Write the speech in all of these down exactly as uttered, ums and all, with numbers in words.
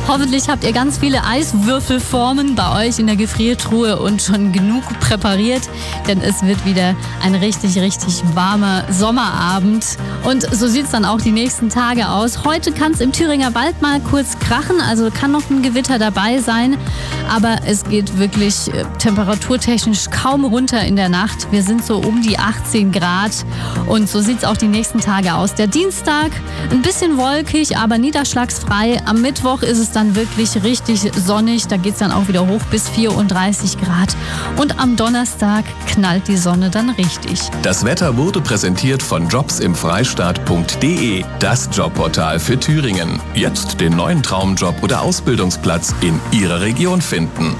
Hoffentlich habt ihr ganz viele Eiswürfelformen bei euch in der Gefriertruhe und schon genug präpariert, denn es wird wieder ein richtig, richtig warmer Sommerabend. Und so sieht es dann auch die nächsten Tage aus. Heute kann es im Thüringer Wald mal kurz krachen, also kann noch ein Gewitter dabei sein, aber es geht wirklich äh, temperaturtechnisch kaum runter in der Nacht. Wir sind so um die achtzehn Grad und so sieht es auch die nächsten Tage aus. Der Dienstag ein bisschen wolkig, aber niederschlagsfrei. Am Mittwoch ist es dann wirklich richtig sonnig. Da geht es dann auch wieder hoch bis vierunddreißig Grad. Und am Donnerstag knallt die Sonne dann richtig. Das Wetter wurde präsentiert von jobs im freistaat punkt de, das Jobportal für Thüringen. Jetzt den neuen Traumjob oder Ausbildungsplatz in Ihrer Region finden.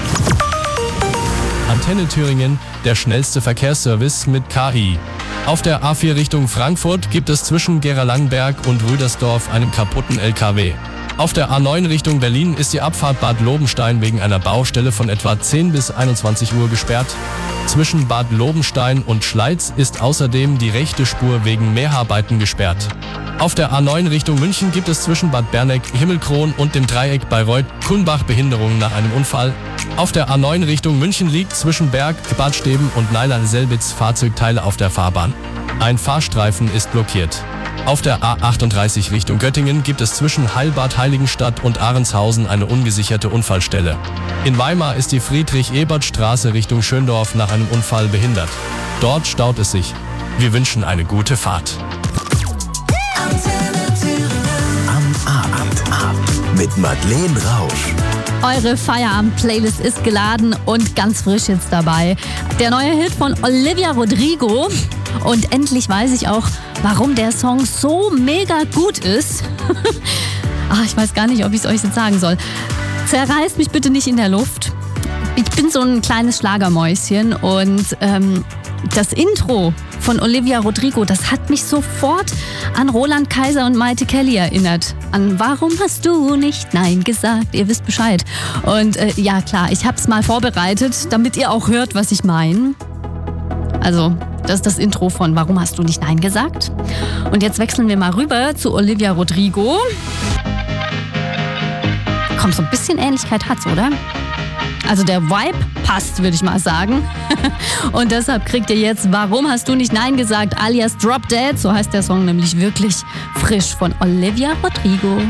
Antenne Thüringen, der schnellste Verkehrsservice mit K I. Auf der A vier Richtung Frankfurt gibt es zwischen Gera-Langenberg und Rüdersdorf einen kaputten L K W. Auf der A neun Richtung Berlin ist die Abfahrt Bad Lobenstein wegen einer Baustelle von etwa zehn bis einundzwanzig Uhr gesperrt. Zwischen Bad Lobenstein und Schleiz ist außerdem die rechte Spur wegen Mäharbeiten gesperrt. Auf der A neun Richtung München gibt es zwischen Bad Berneck, Himmelkron und dem Dreieck Bayreuth-Kulmbach Behinderungen nach einem Unfall. Auf der A neun Richtung München liegt zwischen Berg, Bad Steben und Neilan-Selbitz Fahrzeugteile auf der Fahrbahn. Ein Fahrstreifen ist blockiert. Auf der A achtunddreißig Richtung Göttingen gibt es zwischen Heilbad Heiligenstadt und Ahrenshausen eine ungesicherte Unfallstelle. In Weimar ist die Friedrich-Ebert-Straße Richtung Schöndorf nach einem Unfall behindert. Dort staut es sich. Wir wünschen eine gute Fahrt. Am Abend ab mit Madeleine Rausch. Eure Feierabend-Playlist ist geladen und ganz frisch jetzt dabei. Der neue Hit von Olivia Rodrigo. Und endlich weiß ich auch, warum der Song so mega gut ist. Ach, ich weiß gar nicht, ob ich es euch jetzt sagen soll. Zerreißt mich bitte nicht in der Luft. Ich bin so ein kleines Schlagermäuschen und ähm, das Intro von Olivia Rodrigo, das hat mich sofort an Roland Kaiser und Maite Kelly erinnert. An Warum hast du nicht Nein gesagt? Ihr wisst Bescheid. Und äh, ja klar, ich habe es mal vorbereitet, damit ihr auch hört, was ich meine. Also, das ist das Intro von Warum hast du nicht Nein gesagt? Und jetzt wechseln wir mal rüber zu Olivia Rodrigo. Komm, so ein bisschen Ähnlichkeit hat's, oder? Also der Vibe passt, würde ich mal sagen. Und deshalb kriegt ihr jetzt Warum hast du nicht Nein gesagt? Alias Drop Dead, so heißt der Song nämlich wirklich frisch von Olivia Rodrigo.